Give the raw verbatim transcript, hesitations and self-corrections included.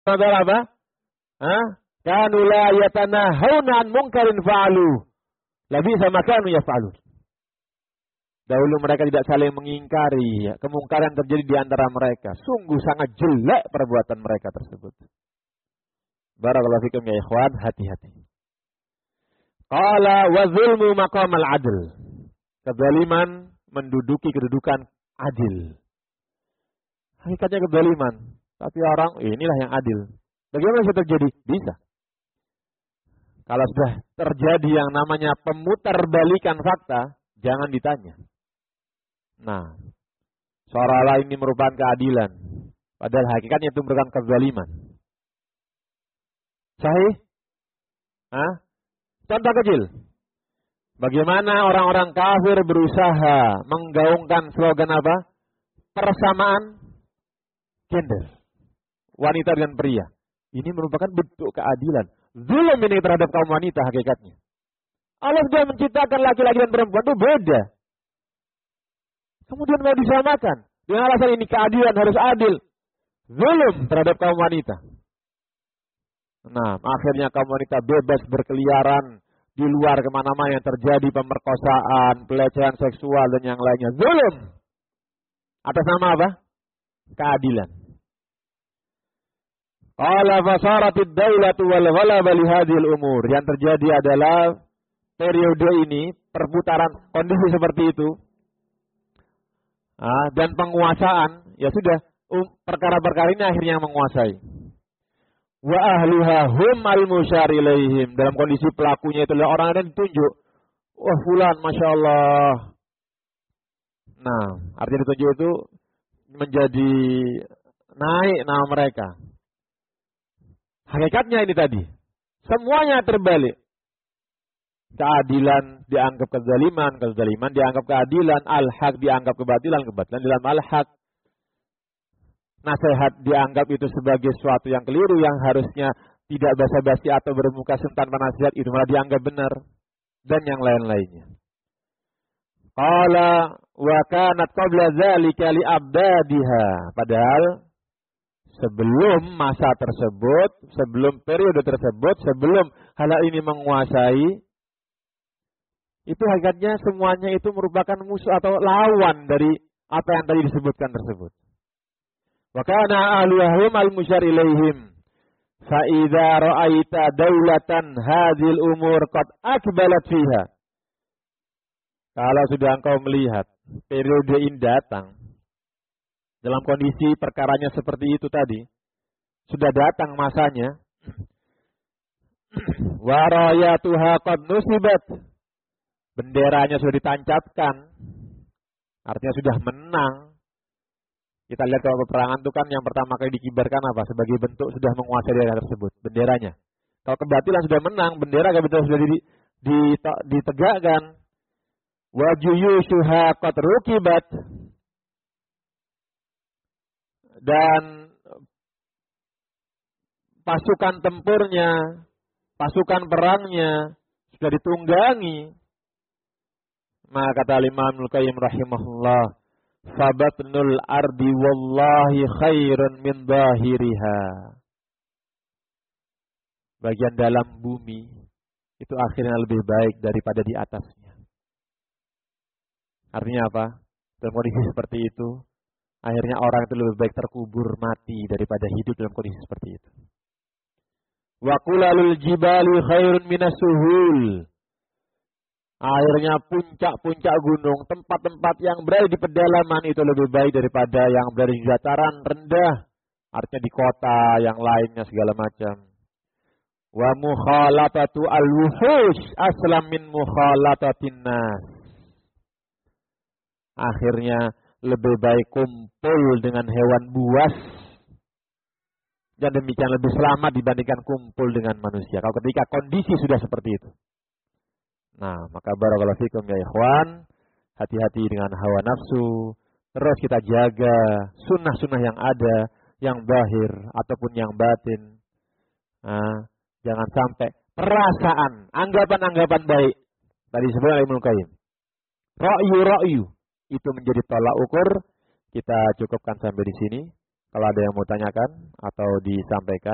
adalah apa? Hah? Kanu la yatanahawna an munkarin fa'alu. Labisa ma kanu yaf'alun. Dahulu mereka tidak saling mengingkari ya, kemungkaran terjadi di antara mereka. Sungguh sangat jelek perbuatan mereka tersebut. Barakallahu fikum ya ikhwan, hati-hati. Qala wa zulmu maqamal adl. Kezaliman menduduki kedudukan adil. Hakikatnya kezaliman. Tapi orang, inilah yang adil. Bagaimana bisa terjadi? Bisa. Kalau sudah terjadi yang namanya pemutarbalikan fakta, jangan ditanya. Nah, seolah-olah ini merupakan keadilan. Padahal hakikatnya itu merupakan kezaliman. Sahih? Hah? Contoh kecil. Bagaimana orang-orang kafir berusaha menggaungkan slogan apa? Persamaan gender. Wanita dengan pria. Ini merupakan bentuk keadilan. Zulm ini terhadap kaum wanita hakikatnya. Allah sudah menciptakan laki-laki dan perempuan itu beda. Kemudian mau disamakan. Dengan alasan ini keadilan harus adil. Zulm terhadap kaum wanita. Nah, akhirnya kaum wanita bebas berkeliaran di luar kemana-mana yang terjadi pemerkosaan, pelecehan seksual dan yang lainnya. Zulm. Atas nama apa? Keadilan. Qala fasaratid daulatu wal ghalaba li hadhil umur. Yang terjadi adalah periode ini, perputaran kondisi seperti itu. Ah, dan penguasaan, ya sudah, um, perkara-perkara ini akhirnya yang menguasai. Wa ahluha hum al-musyar ilaihim. Dalam kondisi pelakunya itu adalah orang yang ditunjuk. Wah, fulan, Masya Allah. Nah, artinya ditunjuk itu menjadi naik nama mereka. Hakikatnya ini tadi. Semuanya terbalik. Keadilan dianggap kezaliman, kezaliman dianggap keadilan, al-haq dianggap kebatilan, kebatilan dalam al-haq. Nasihat dianggap itu sebagai sesuatu yang keliru, yang harusnya tidak basa-basi atau bermuka sentan nasihat, itu malah dianggap benar. Dan yang lain-lainnya. Qala wa kanat qabla dzalika li abdadiha. Padahal sebelum masa tersebut, sebelum periode tersebut, sebelum hal ini menguasai, itu hakikatnya semuanya itu merupakan musuh atau lawan dari apa yang tadi disebutkan tersebut. Wa kana ahluhum al-musyar ilaihim. Fa idza ra'aita daulatan hadhil umur qad akbalat fiha. Kalau sudah engkau melihat periode ini datang dalam kondisi perkaranya seperti itu tadi, sudah datang masanya. Wa rayatuha qad nusibat. Benderanya sudah ditancapkan. Artinya sudah menang. Kita lihat kalau peperangan itu kan yang pertama kali dikibarkan apa? Sebagai bentuk sudah menguasai daerah tersebut. Benderanya. Kalau kebatilan sudah menang, bendera kebetulan sudah ditegakkan. Wa juyushuha qad rukibat. Dan pasukan tempurnya, pasukan perangnya sudah ditunggangi. Maka kata Imam Al-Qayyim rahimahullah, fabatnul ardi wallahi khairun min zahiriha. Bagian dalam bumi itu akhirnya lebih baik daripada di atasnya. Artinya apa? Dalam kondisi seperti itu, akhirnya orang itu lebih baik terkubur mati daripada hidup dalam kondisi seperti itu. Wa qulalul jibali khairun minas suhul. Akhirnya puncak-puncak gunung, tempat-tempat yang berada di pedalaman itu lebih baik daripada yang berada di dataran rendah. Artinya di kota, yang lainnya segala macam. Wa mukhalatatu al-wuhush aslam min mukhalatatin nas. Akhirnya lebih baik kumpul dengan hewan buas. Dan demikian lebih selamat dibandingkan kumpul dengan manusia. Kalau ketika kondisi sudah seperti itu. Nah, maka barakallahu fikum ya ikhwan, hati-hati dengan hawa nafsu, terus kita jaga sunnah-sunnah yang ada, yang zahir ataupun yang batin. Nah, jangan sampai perasaan, anggapan-anggapan baik tadi sebenarnya Ibnu Qayyim. Ra'yu-ra'yu itu menjadi tolak ukur. Kita cukupkan sampai di sini. Kalau ada yang mau tanyakan atau disampaikan.